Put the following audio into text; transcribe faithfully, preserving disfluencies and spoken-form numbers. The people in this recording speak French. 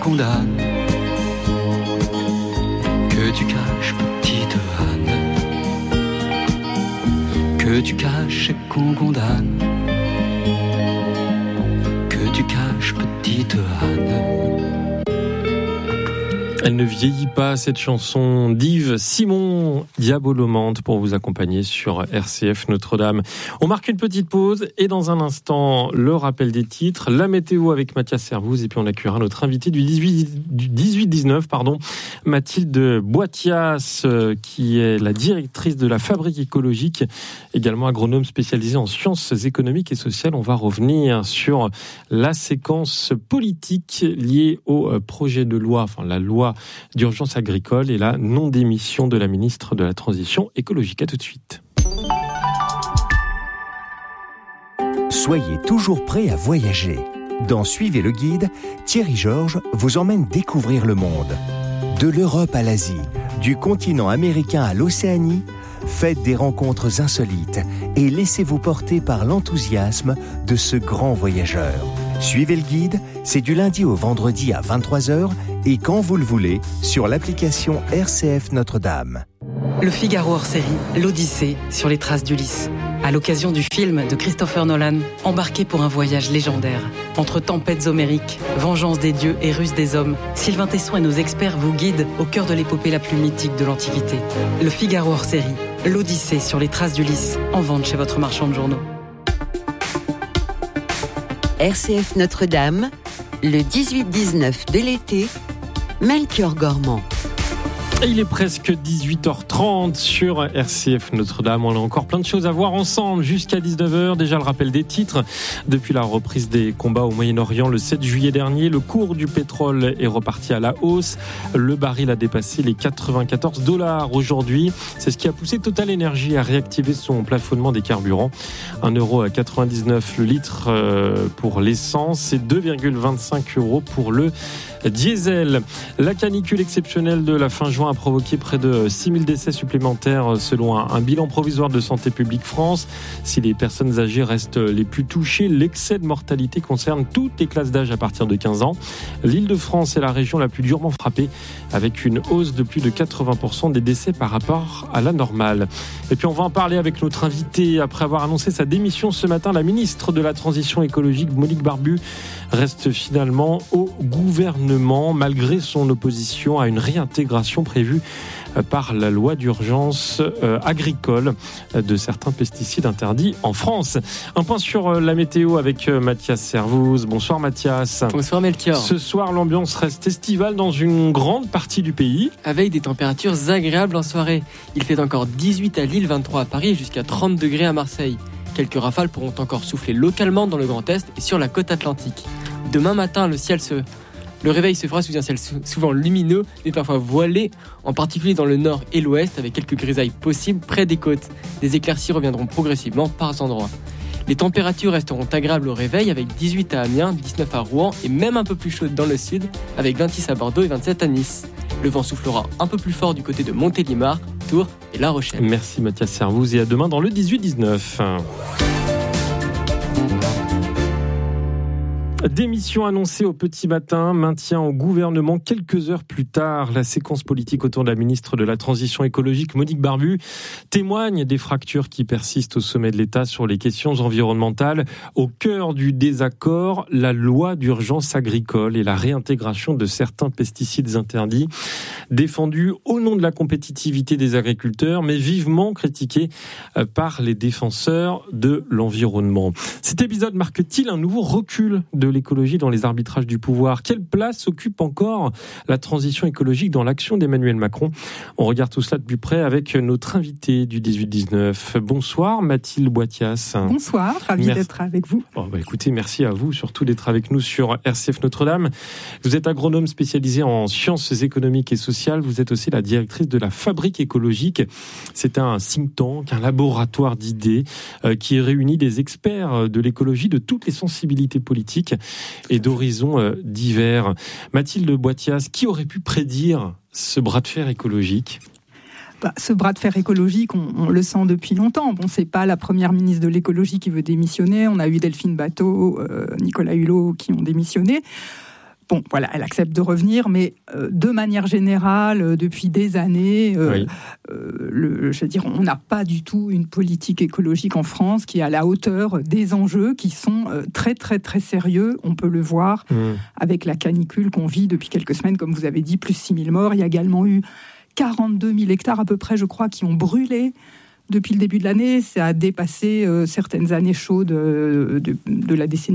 condamne, que tu caches, petite Anne, que tu caches et qu'on condamne, que tu caches, petite Anne. Elle ne vieillit pas, cette chanson d'Yves Simon, Diabolomante, pour vous accompagner sur R C F Notre-Dame. On marque une petite pause et dans un instant, le rappel des titres, la météo avec Mathias Servouz et puis on accueillera notre invité du dix-huit dix-neuf, pardon, Mathilde Boitias, qui est la directrice de la Fabrique écologique, également agronome spécialisée en sciences économiques et sociales. On va revenir sur la séquence politique liée au projet de loi, enfin la loi d'urgence agricole et la non-démission de la ministre de la Transition écologique. À tout de suite. Soyez toujours prêts à voyager. Dans Suivez le guide, Thierry Georges vous emmène découvrir le monde. De l'Europe à l'Asie, du continent américain à l'Océanie, faites des rencontres insolites et laissez-vous porter par l'enthousiasme de ce grand voyageur. Suivez le guide, c'est du lundi au vendredi à vingt-trois heures et quand vous le voulez, sur l'application R C F Notre-Dame. Le Figaro hors série, l'Odyssée sur les traces d'Ulysse. À l'occasion du film de Christopher Nolan, embarqué pour un voyage légendaire. Entre tempêtes homériques, vengeance des dieux et ruse des hommes, Sylvain Tesson et nos experts vous guident au cœur de l'épopée la plus mythique de l'Antiquité. Le Figaro hors série, l'Odyssée sur les traces d'Ulysse, en vente chez votre marchand de journaux. R C F Notre-Dame, le dix-huit dix-neuf de l'été, Melchior Gormand. Et il est presque dix-huit heures trente sur R C F Notre-Dame. On a encore plein de choses à voir ensemble jusqu'à dix-neuf heures. Déjà le rappel des titres. Depuis la reprise des combats au Moyen-Orient le sept juillet dernier, le cours du pétrole est reparti à la hausse. Le baril a dépassé les quatre-vingt-quatorze dollars aujourd'hui. C'est ce qui a poussé Total Energy à réactiver son plafonnement des carburants. un euro quatre-vingt-dix-neuf le litre pour l'essence et deux virgule vingt-cinq euros pour le diesel. La canicule exceptionnelle de la fin juin a provoqué près de six mille décès supplémentaires selon un, un bilan provisoire de Santé publique France. Si les personnes âgées restent les plus touchées, l'excès de mortalité concerne toutes les classes d'âge à partir de quinze ans. L'Île-de-France est la région la plus durement frappée avec une hausse de plus de quatre-vingts pour cent des décès par rapport à la normale. Et puis on va en parler avec notre invité. Après avoir annoncé sa démission ce matin, la ministre de la Transition écologique, Monique Barbu, reste finalement au gouvernement malgré son opposition à une réintégration prévue par la loi d'urgence agricole de certains pesticides interdits en France. Un point sur la météo avec Mathias Servouz. Bonsoir Mathias. Bonsoir Melchior. Ce soir, l'ambiance reste estivale dans une grande partie du pays. Avec des températures agréables en soirée. Il fait encore dix-huit à Lille, vingt-trois à Paris et jusqu'à trente degrés à Marseille. Quelques rafales pourront encore souffler localement dans le Grand Est et sur la côte atlantique. Demain matin, le ciel se... Le réveil se fera sous un ciel souvent lumineux, mais parfois voilé, en particulier dans le nord et l'ouest, avec quelques grisailles possibles près des côtes. Des éclaircies reviendront progressivement par endroits. Les températures resteront agréables au réveil, avec dix-huit à Amiens, dix-neuf à Rouen, et même un peu plus chaudes dans le sud, avec vingt-six à Bordeaux et vingt-sept à Nice. Le vent soufflera un peu plus fort du côté de Montélimar, Tours et La Rochelle. Merci Mathias Servouz, et à demain dans le dix-huit dix-neuf. Démission annoncée au petit matin, maintien au gouvernement quelques heures plus tard. La séquence politique autour de la ministre de la Transition écologique, Monique Barbu, témoigne des fractures qui persistent au sommet de l'État sur les questions environnementales. Au cœur du désaccord, la loi d'urgence agricole et la réintégration de certains pesticides interdits, défendus au nom de la compétitivité des agriculteurs, mais vivement critiqués par les défenseurs de l'environnement. Cet épisode marque-t-il un nouveau recul de l'écologie dans les arbitrages du pouvoir? Quelle place occupe encore la transition écologique dans l'action d'Emmanuel Macron? On regarde tout cela de plus près avec notre invité du dix-huit dix-neuf. Bonsoir Mathilde Boitias. Bonsoir, ravi merci. d'être avec vous. Oh, bah, écoutez, merci à vous surtout d'être avec nous sur R C F Notre-Dame. Vous êtes agronome spécialisé en sciences économiques et sociales. Vous êtes aussi la directrice de la Fabrique écologique. C'est un think tank, un laboratoire d'idées euh, qui réunit des experts de l'écologie de toutes les sensibilités politiques et d'horizons euh, divers. Mathilde Boitias, qui aurait pu prédire ce bras de fer écologique ? Bah, ce bras de fer écologique, on, on le sent depuis longtemps. Bon, c'est pas la première ministre de l'écologie qui veut démissionner. On a eu Delphine Batho, euh, Nicolas Hulot qui ont démissionné. Bon, voilà, elle accepte de revenir, mais euh, de manière générale, euh, depuis des années, euh, oui. euh, le, je veux dire, on n'a pas du tout une politique écologique en France qui est à la hauteur des enjeux qui sont euh, très, très, très sérieux. On peut le voir mmh. avec la canicule qu'on vit depuis quelques semaines, comme vous avez dit, plus six mille morts. Il y a également eu quarante-deux mille hectares à peu près, je crois, qui ont brûlé. Depuis le début de l'année, ça a dépassé euh, certaines années chaudes euh, de, de la décennie